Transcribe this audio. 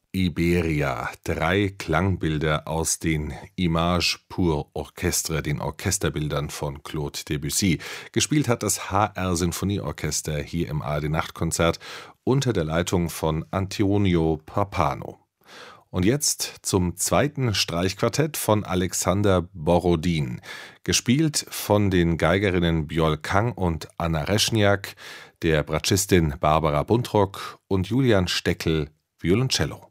Iberia, 3 Klangbilder aus den Images pour Orchestre, den Orchesterbildern von Claude Debussy. Gespielt hat das HR Sinfonieorchester hier im ARD Nachtkonzert unter der Leitung von Antonio Pappano. Und jetzt zum zweiten Streichquartett von Alexander Borodin, gespielt von den Geigerinnen Bjol Kang und Anna Reschniak, der Bratschistin Barbara Buntrock und Julian Steckel, Violoncello.